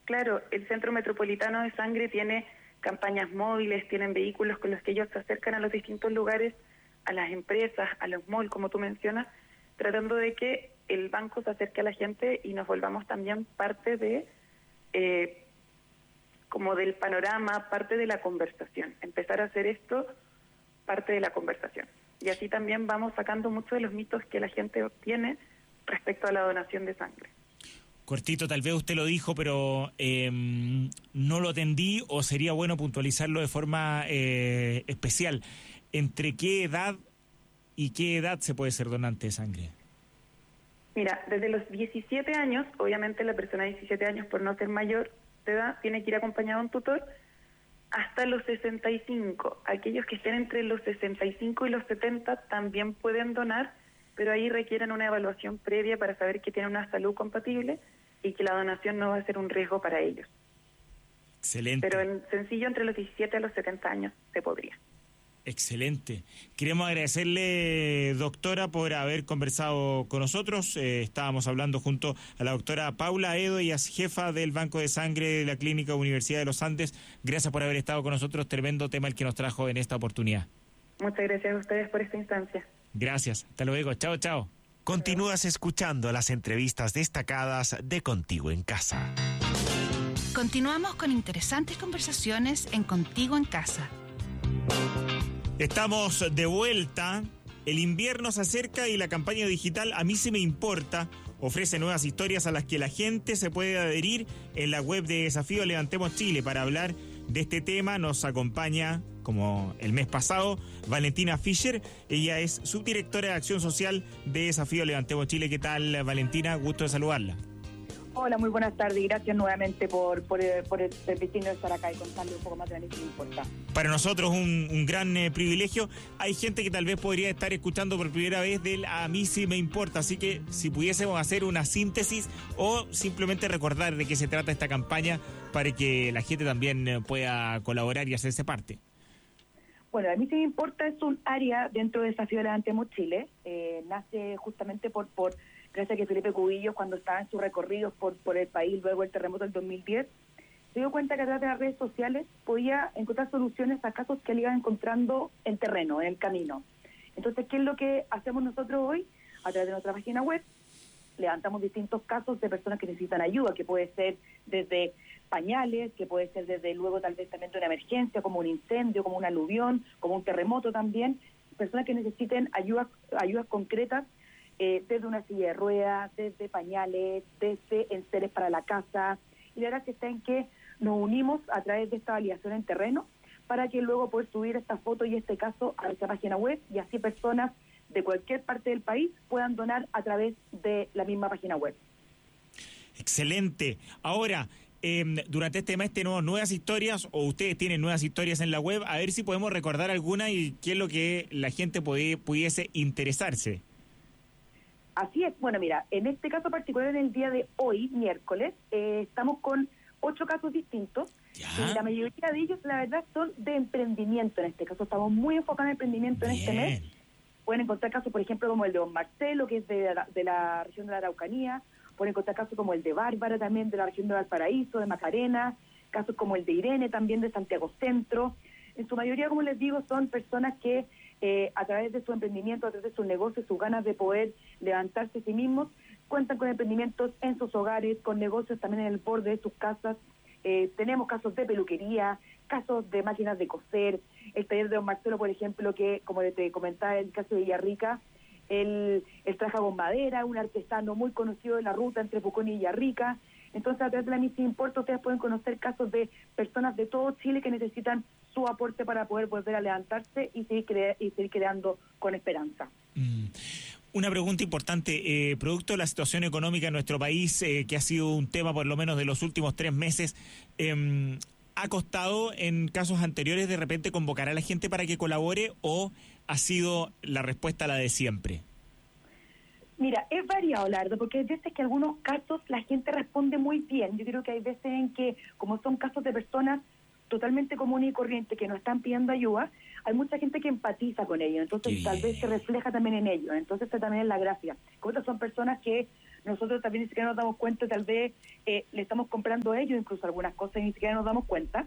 Claro, el Centro Metropolitano de Sangre tiene campañas móviles, tienen vehículos con los que ellos se acercan a los distintos lugares, a las empresas, a los malls, como tú mencionas, tratando de que el banco se acerque a la gente y nos volvamos también parte de, como del panorama, parte de la conversación. Empezar a hacer esto parte de la conversación. Y así también vamos sacando muchos de los mitos que la gente tiene respecto a la donación de sangre. Cortito, tal vez usted lo dijo, pero no lo atendí, o sería bueno puntualizarlo de forma especial. ¿Entre qué edad y qué edad se puede ser donante de sangre? Mira, desde los 17 años, obviamente la persona de 17 años, por no ser mayor de edad, tiene que ir acompañado de un tutor, hasta los 65. Aquellos que estén entre los 65 y los 70 también pueden donar, pero ahí requieren una evaluación previa para saber que tienen una salud compatible y que la donación no va a ser un riesgo para ellos. Excelente. Pero en sencillo, entre los 17 a los 70 años se podría. Excelente. Queremos agradecerle, doctora, por haber conversado con nosotros. Estábamos hablando junto a la doctora Paula Edo, ella es jefa del Banco de Sangre de la Clínica Universidad de los Andes. Gracias por haber estado con nosotros. Tremendo tema el que nos trajo en esta oportunidad. Muchas gracias a ustedes por esta instancia. Gracias. Hasta luego. Chao, chao. Continúas escuchando las entrevistas destacadas de Contigo en Casa. Continuamos con interesantes conversaciones en Contigo en Casa. Estamos de vuelta. El invierno se acerca y la campaña digital A mí sí me importa ofrece nuevas historias a las que la gente se puede adherir en la web de Desafío Levantemos Chile. Para hablar de este tema nos acompaña, como el mes pasado, Valentina Fischer. Ella es subdirectora de Acción Social de Desafío Levantemos Chile. ¿Qué tal, Valentina? Gusto de saludarla. Hola, muy buenas tardes y gracias nuevamente por permitirnos estar acá y contarle un poco más de lo que me importa. Para nosotros un gran privilegio. Hay gente que tal vez podría estar escuchando por primera vez del A mí sí me importa, así que si pudiésemos hacer una síntesis o simplemente recordar de qué se trata esta campaña para que la gente también pueda colaborar y hacerse parte. Bueno, A mí sí me importa es un área dentro de Desafío Levantemos Chile. Nace justamente gracias a que Felipe Cubillos, cuando estaba en sus recorridos por el país luego del terremoto del 2010, se dio cuenta que a través de las redes sociales podía encontrar soluciones a casos que él iba encontrando en terreno, en el camino. Entonces, ¿qué es lo que hacemos nosotros hoy? A través de nuestra página web, levantamos distintos casos de personas que necesitan ayuda, que puede ser desde pañales, que puede ser desde luego tal vez también de una emergencia, como un incendio, como un aluvión, como un terremoto también, personas que necesiten ayudas concretas, desde una silla de ruedas, desde pañales, desde enseres para la casa. Y la gracia está en que nos unimos a través de esta validación en terreno para que luego poder subir esta foto y este caso a nuestra página web y así personas de cualquier parte del país puedan donar a través de la misma página web. Excelente. Ahora, durante este mes tenemos nuevas historias, o ustedes tienen nuevas historias en la web, a ver si podemos recordar alguna y qué es lo que la gente pudiese interesarse. Así es. Bueno, mira, en este caso particular, en el día de hoy, miércoles, estamos con 8 casos distintos. ¿Ya? Y la mayoría de ellos, la verdad, son de emprendimiento. En este caso estamos muy enfocados en emprendimiento. Bien. En este mes. Pueden encontrar casos, por ejemplo, como el de don Marcelo, que es de la región de la Araucanía. Pueden encontrar casos como el de Bárbara, también de la región de Valparaíso, de Macarena. Casos como el de Irene, también de Santiago Centro. En su mayoría, como les digo, son personas que a través de su emprendimiento, a través de sus negocios, sus ganas de poder levantarse a sí mismos, cuentan con emprendimientos en sus hogares, con negocios también en el borde de sus casas. Tenemos casos de peluquería, casos de máquinas de coser, el taller de don Marcelo, por ejemplo, que como te comentaba en el caso de Villarrica, él trabaja con madera, un artesano muy conocido de la ruta entre Pucón y Villarrica. Entonces, a través de la Misi Importa, ustedes pueden conocer casos de personas de todo Chile que necesitan su aporte para poder volver a levantarse y seguir creando con esperanza. Una pregunta importante, producto de la situación económica en nuestro país, que ha sido un tema por lo menos de los últimos 3 meses, ¿ha costado en casos anteriores de repente convocar a la gente para que colabore o ha sido la respuesta la de siempre? Mira, es variado, Lardo, porque hay veces que en algunos casos la gente responde muy bien. Yo creo que hay veces en que, como son casos de personas totalmente comunes y corrientes que nos están pidiendo ayuda, hay mucha gente que empatiza con ellos, entonces tal vez se refleja también en ellos, entonces esa también es la gracia. Como otras son personas que nosotros también ni siquiera nos damos cuenta, tal vez le estamos comprando a ellos incluso algunas cosas y ni siquiera nos damos cuenta.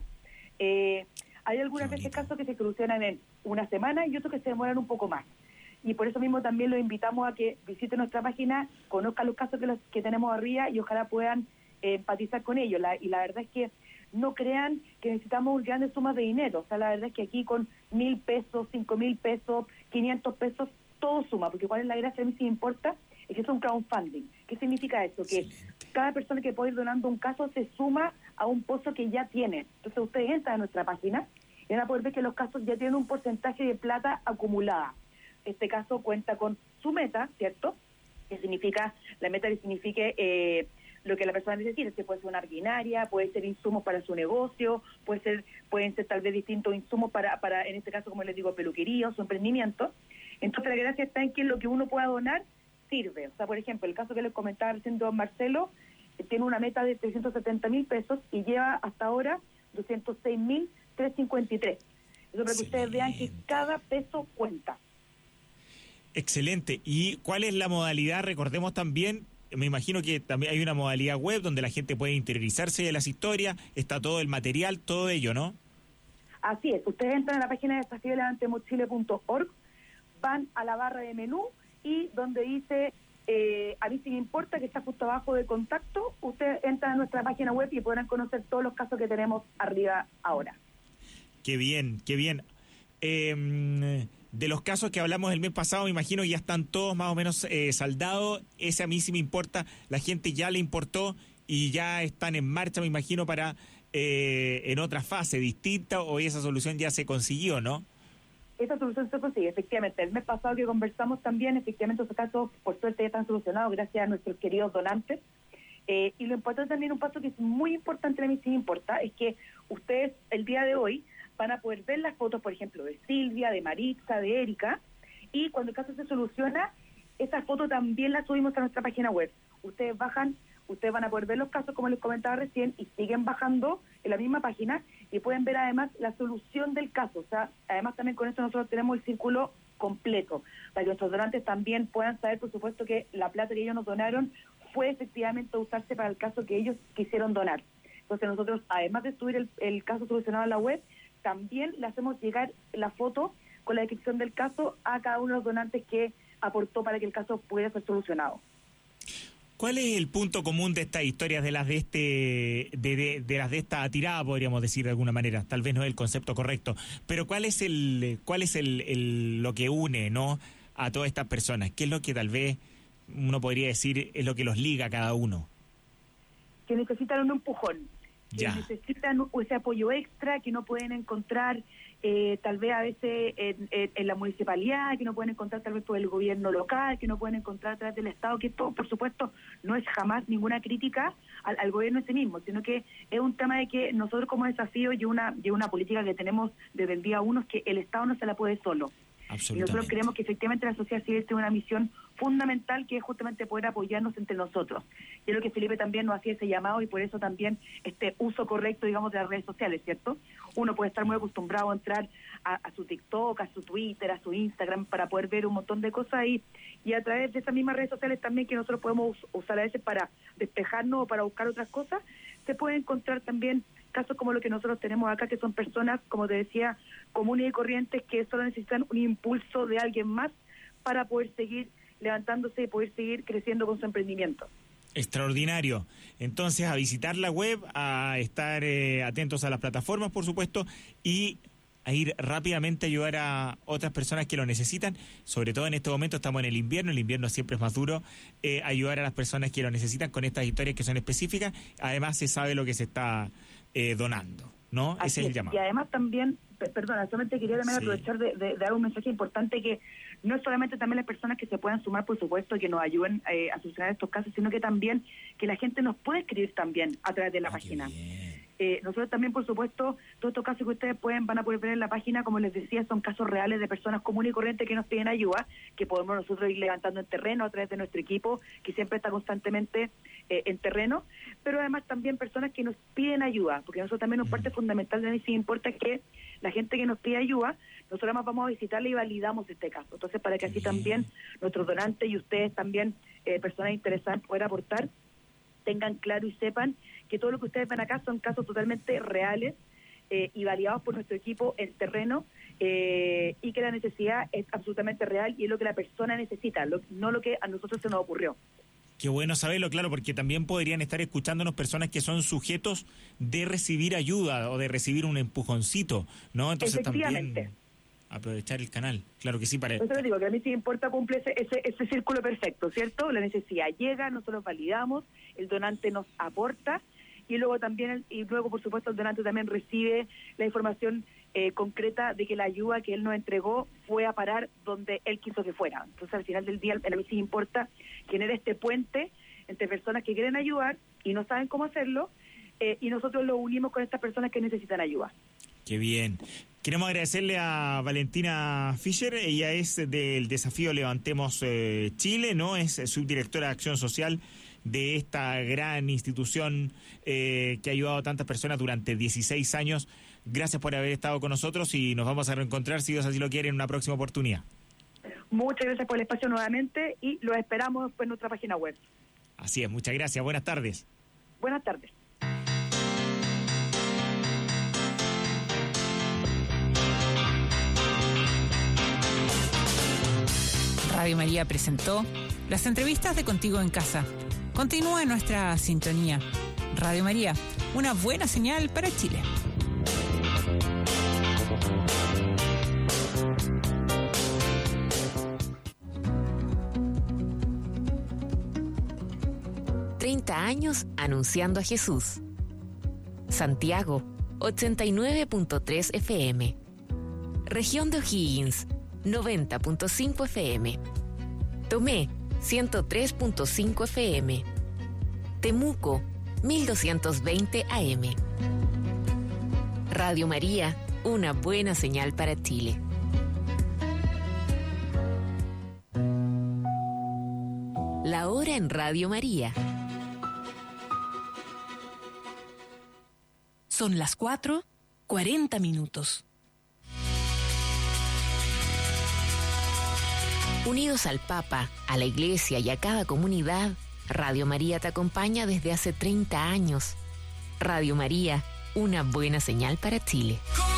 Hay algunas veces casos que se solucionan en una semana y otros que se demoran un poco más. Y por eso mismo también los invitamos a que visiten nuestra página, conozcan los casos que tenemos arriba y ojalá puedan empatizar con ellos. Y la verdad es que no crean que necesitamos grandes sumas de dinero. O sea, la verdad es que aquí con 1.000 pesos, 5.000 pesos, 500 pesos, todo suma. Porque cuál es la gracia, a mí sí me importa, es que es un crowdfunding. ¿Qué significa eso? Que cada persona que puede ir donando un caso se suma a un pozo que ya tiene. Entonces ustedes entran a nuestra página y van a poder ver que los casos ya tienen un porcentaje de plata acumulada. Este caso cuenta con su meta, ¿cierto? Que significa, la meta que signifique lo que la persona necesita, que puede ser una maquinaria, puede ser insumos para su negocio, pueden ser tal vez distintos insumos para en este caso, como les digo, peluquería o su emprendimiento. Entonces la gracia está en que lo que uno pueda donar sirve. O sea, por ejemplo, el caso que les comentaba recién don Marcelo, tiene una meta de 370.000 pesos y lleva hasta ahora 206.353. Eso para que ustedes vean que cada peso cuenta. Excelente. ¿Y cuál es la modalidad? Recordemos también, me imagino que también hay una modalidad web donde la gente puede interiorizarse de las historias, está todo el material, todo ello, ¿no? Así es. Ustedes entran a la página de desafiolevantemoschile.org, van a la barra de menú y donde dice a mí sí me importa, que está justo abajo de contacto, ustedes entran a nuestra página web y podrán conocer todos los casos que tenemos arriba ahora. Qué bien, qué bien. De los casos que hablamos el mes pasado, me imagino que ya están todos más o menos saldados. Ese a mí sí me importa, la gente ya le importó y ya están en marcha, me imagino, para en otra fase distinta, o esa solución ya se consiguió, ¿no? Esa solución se consigue, efectivamente. El mes pasado que conversamos también, efectivamente, esos casos, por suerte, ya están solucionados gracias a nuestros queridos donantes. Y lo importante también, un paso que es muy importante, a mí sí me importa, es que ustedes el día de hoy van a poder ver las fotos, por ejemplo, de Silvia, de Maritza, de Erika, y cuando el caso se soluciona, esa foto también la subimos a nuestra página web. Ustedes bajan, ustedes van a poder ver los casos, como les comentaba recién, y siguen bajando en la misma página, y pueden ver además la solución del caso. O sea, además también con esto nosotros tenemos el círculo completo, para que nuestros donantes también puedan saber, por supuesto, que la plata que ellos nos donaron fue efectivamente usarse para el caso que ellos quisieron donar. Entonces nosotros, además de subir el caso solucionado a la web, también le hacemos llegar la foto con la descripción del caso a cada uno de los donantes que aportó para que el caso pudiera ser solucionado. ¿Cuál es el punto común de estas historias, de las de las de esta tirada, podríamos decir de alguna manera? Tal vez no es el concepto correcto, pero ¿cuál es lo que une, ¿no?, a todas estas personas? ¿Qué es lo que tal vez uno podría decir es lo que los liga a cada uno? Que necesitan un empujón, que necesitan ese apoyo extra que no pueden encontrar tal vez a veces en la municipalidad, que no pueden encontrar tal vez por el gobierno local, que no pueden encontrar a través del Estado, que esto, por supuesto, no es jamás ninguna crítica al gobierno en sí mismo, sino que es un tema de que nosotros como desafío y una política que tenemos desde el día uno es que el Estado no se la puede solo. Y nosotros creemos que efectivamente la sociedad civil tiene una misión fundamental, que es justamente poder apoyarnos entre nosotros. Y es lo que Felipe también nos hacía ese llamado, y por eso también este uso correcto, digamos, de las redes sociales, ¿cierto? Uno puede estar muy acostumbrado a entrar a su TikTok, a su Twitter, a su Instagram, para poder ver un montón de cosas ahí, y a través de esas mismas redes sociales también, que nosotros podemos usar a veces para despejarnos o para buscar otras cosas, se puede encontrar también casos como lo que nosotros tenemos acá, que son personas, como te decía, comunes y corrientes, que solo necesitan un impulso de alguien más para poder seguir levantándose y poder seguir creciendo con su emprendimiento. Extraordinario. Entonces, a visitar la web, a estar atentos a las plataformas, por supuesto, y a ir rápidamente a ayudar a otras personas que lo necesitan. Sobre todo en este momento estamos en el invierno siempre es más duro, ayudar a las personas que lo necesitan con estas historias que son específicas. Además, se sabe lo que se está donando, ¿no? Ese es el llamado. Y además también, perdona, solamente quería también aprovechar de dar un mensaje importante, que no es solamente también las personas que se puedan sumar, por supuesto, que nos ayuden a solucionar estos casos, sino que también que la gente nos puede escribir también a través de la página. Nosotros también, por supuesto, todos estos casos que ustedes van a poder ver en la página, como les decía, son casos reales de personas comunes y corrientes que nos piden ayuda, que podemos nosotros ir levantando en terreno a través de nuestro equipo, que siempre está constantemente en terreno, pero además también personas que nos piden ayuda, porque nosotros también una parte fundamental de mí sí importa es que la gente que nos pide ayuda, nosotros además vamos a visitarle y validamos este caso. Entonces, para que así también nuestros donantes y ustedes también personas interesadas en poder aportar tengan claro y sepan que todo lo que ustedes ven acá son casos totalmente reales y validados por nuestro equipo en terreno, y que la necesidad es absolutamente real y es lo que la persona necesita, no lo que a nosotros se nos ocurrió. Qué bueno saberlo, claro, porque también podrían estar escuchándonos personas que son sujetos de recibir ayuda o de recibir un empujoncito, ¿no? Entonces también aprovechar el canal, claro que sí, para eso les digo, que a mí sí importa cumple ese círculo perfecto, ¿cierto? La necesidad llega, nosotros validamos, el donante nos aporta, y luego también, por supuesto, el donante también recibe la información concreta de que la ayuda que él nos entregó fue a parar donde él quiso que fuera. Entonces, al final del día, a mí sí importa generar este puente entre personas que quieren ayudar y no saben cómo hacerlo, y nosotros lo unimos con estas personas que necesitan ayuda. Qué bien. Queremos agradecerle a Valentina Fischer, ella es del Desafío Levantemos Chile, ¿no? Es subdirectora de Acción Social de esta gran institución que ha ayudado a tantas personas durante 16 años. Gracias por haber estado con nosotros y nos vamos a reencontrar, si Dios así lo quiere, en una próxima oportunidad. Muchas gracias por el espacio nuevamente y los esperamos en nuestra página web. Así es, muchas gracias. Buenas tardes. Buenas tardes. Radio María presentó las entrevistas de Contigo en Casa. Continúa en nuestra sintonía. Radio María, una buena señal para Chile. Años anunciando a Jesús. Santiago, 89.3 FM. Región de O'Higgins, 90.5 FM. Tomé, 103.5 FM. Temuco, 1220 AM. Radio María, una buena señal para Chile. La hora en Radio María. Son las 4:40. Unidos al Papa, a la Iglesia y a cada comunidad, Radio María te acompaña desde hace 30 años. Radio María, una buena señal para Chile.